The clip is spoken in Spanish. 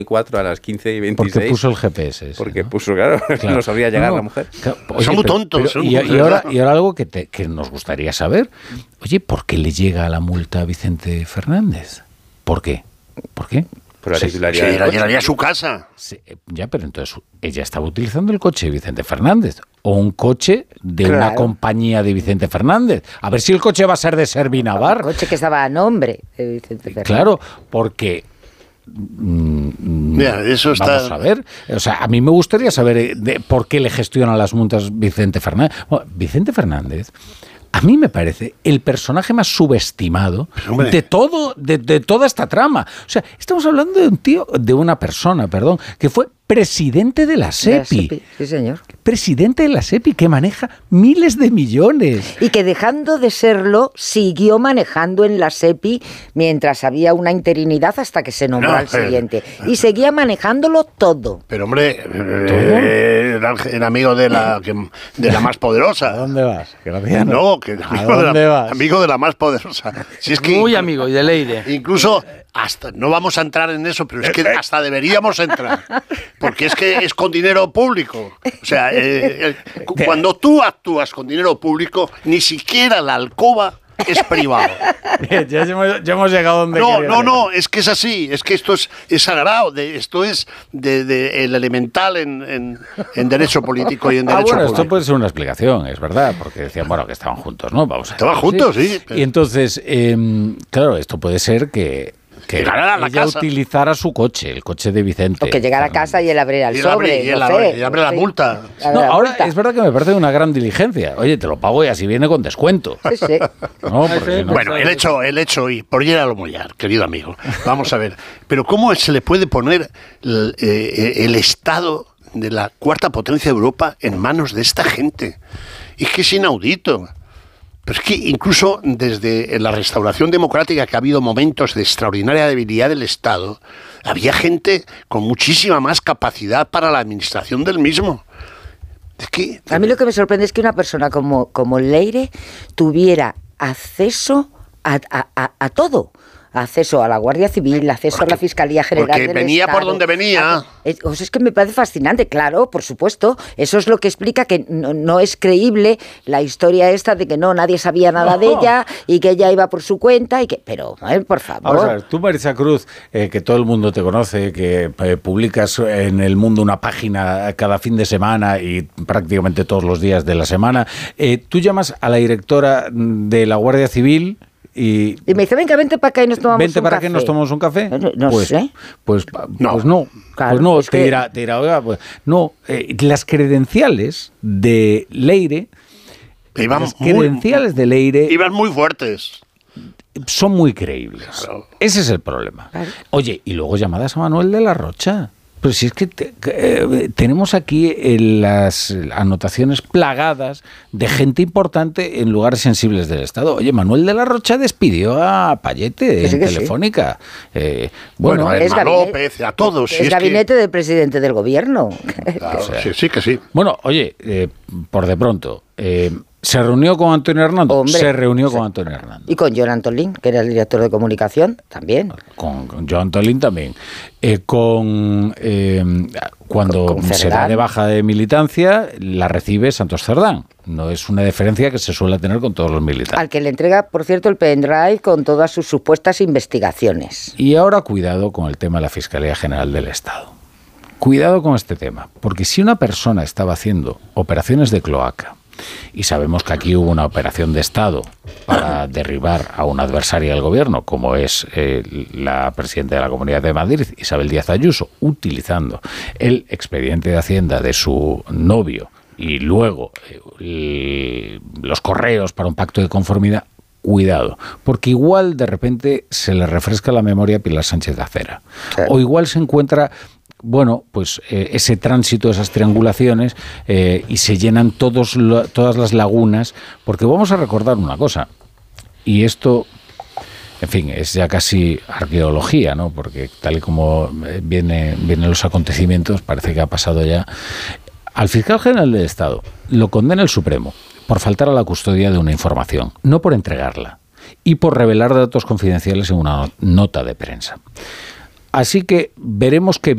4 a las 15:26. Porque puso el GPS. Porque ¿no? puso, claro, no sabía llegar la mujer. Oye, son muy tontos. Y ahora algo que nos gustaría saber. Oye, ¿por qué le llega la multa a Vicente Fernández? ¿Por qué? ¿Por qué? Por la titularidad. Sí, la llevaría a su casa. Sí, ya, pero entonces ella estaba utilizando el coche de Vicente Fernández o un coche de una compañía de Vicente Fernández. A ver si el coche va a ser de Servinavar. Un coche que estaba a nombre de Vicente Fernández. Claro, porque... Mira, eso está... Vamos a ver. O sea, a mí me gustaría saber por qué le gestiona las multas Vicente Fernández. Bueno, Vicente Fernández... A mí me parece el personaje más subestimado de toda esta trama. O sea, estamos hablando de una persona, que fue presidente de la SEPI. Sí, señor. Presidente de la SEPI, que maneja miles de millones. Y que dejando de serlo, siguió manejando en la SEPI mientras había una interinidad hasta que se nombró al siguiente. Y seguía manejándolo todo. Pero hombre, era amigo de la más poderosa. ¿A dónde vas? Graciano. No, que amigo de la más poderosa. Si es que muy amigo, y de Leire. Incluso hasta no vamos a entrar en eso, pero es que hasta deberíamos entrar, porque es que es con dinero público. O sea, cuando tú actúas con dinero público, ni siquiera la alcoba es privado. Ya hemos llegado donde No, es que es así, es que esto es sagrado, esto es de el elemental en derecho político y en derecho público. Esto puede ser una explicación, es verdad, porque decían, que estaban juntos, ¿no? Estaban juntos, sí. Y entonces, claro, esto puede ser que ella utilizara su coche, el coche de Vicente. O que llegara a casa y él abriera el sobre. Y abre la multa. No, ahora es verdad que me parece una gran diligencia. Oye, te lo pago y así viene con descuento. Sí. No, bueno, el hecho, y por llegar a lo mollar, querido amigo. Vamos a ver. Pero ¿cómo se le puede poner el Estado de la cuarta potencia de Europa en manos de esta gente? Es que es inaudito. Pero es que incluso desde la restauración democrática, que ha habido momentos de extraordinaria debilidad del Estado, había gente con muchísima más capacidad para la administración del mismo. Es que... A mí lo que me sorprende es que una persona como Leire tuviera acceso a todo. Acceso a la Guardia Civil, acceso a la Fiscalía General del Estado. Porque venía por donde venía. Es que me parece fascinante, claro, por supuesto. Eso es lo que explica que no es creíble la historia esta de que nadie sabía nada de ella y que ella iba por su cuenta y que... Pero, por favor. Vamos a ver, tú, Marisa Cruz, que todo el mundo te conoce, que publicas en El Mundo una página cada fin de semana y prácticamente todos los días de la semana, tú llamas a la directora de la Guardia Civil... Y me dice, venga, vente para acá y nos tomamos un café. ¿Vente para que nos tomamos un café? No sé. Pues no. Claro, pues no, te dirá, oiga, pues no. Las credenciales de Leire... Iban muy fuertes. Son muy creíbles. Claro. Ese es el problema. Claro. Oye, y luego llamadas a Manuel de la Rocha. Pero si es que tenemos aquí las anotaciones plagadas de gente importante en lugares sensibles del Estado. Oye, Manuel de la Rocha despidió a Payete en Telefónica. Bueno, a Emma López, a todos. Es gabinete del presidente del gobierno. Claro, sí que sí. Bueno, oye, por de pronto... ¿Se reunió con Antonio Hernando? Hombre, se reunió con Antonio Hernando. Y con Joan Antolín, que era el director de comunicación, también. Con Joan Antolín también. Cuando se da de baja de militancia, la recibe Santos Cerdán. No es una deferencia que se suele tener con todos los militares. Al que le entrega, por cierto, el pendrive con todas sus supuestas investigaciones. Y ahora cuidado con el tema de la Fiscalía General del Estado. Cuidado con este tema, porque si una persona estaba haciendo operaciones de cloaca, y sabemos que aquí hubo una operación de Estado para derribar a una adversaria del gobierno, como es la presidenta de la Comunidad de Madrid, Isabel Díaz Ayuso, utilizando el expediente de Hacienda de su novio y luego los correos para un pacto de conformidad. Cuidado, porque igual de repente se le refresca la memoria a Pilar Sánchez de Acera. Sí. O igual se encuentra... ese tránsito, esas triangulaciones, y se llenan todas las lagunas, porque vamos a recordar una cosa, y esto, en fin, es ya casi arqueología, ¿no? Porque tal y como vienen los acontecimientos, parece que ha pasado ya. Al fiscal general del Estado lo condena el Supremo por faltar a la custodia de una información, no por entregarla, y por revelar datos confidenciales en una nota de prensa. Así que veremos qué